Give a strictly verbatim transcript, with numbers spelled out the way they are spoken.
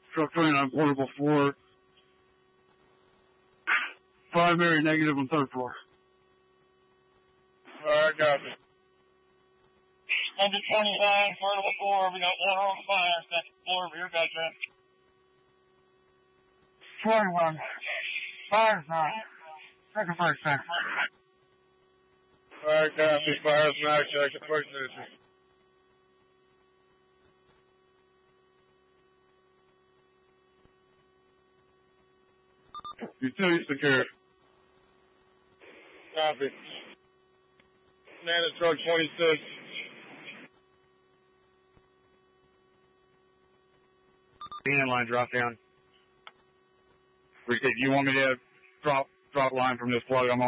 Truck twenty-nine portable four. Primary negative on third floor. Alright, copy. Number twenty-nine, portable four. We got water on fire. Second floor, rear bedroom. twenty-one. Fire's not. Second floor, second. Alright, copy. Fire's not second floor, second. Utility secure. Copy. Man at truck twenty-six. Hand line drop down. If you want me to drop drop line from this plug, I'm on.